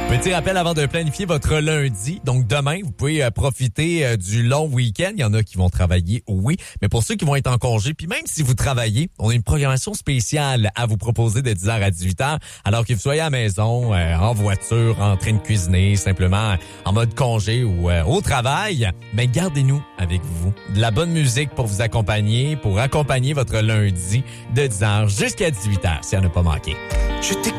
Petit rappel avant de planifier votre lundi. Donc, demain, vous pouvez profiter du long week-end. Il y en a qui vont travailler, oui. Mais pour ceux qui vont être en congé, puis même si vous travaillez, on a une programmation spéciale à vous proposer de 10h à 18h. Alors que vous soyez à la maison, en voiture, en train de cuisiner, simplement en mode congé ou au travail, mais gardez-nous avec vous. De la bonne musique pour vous accompagner, pour accompagner votre lundi de 10h jusqu'à 18h, si à ne pas manquer.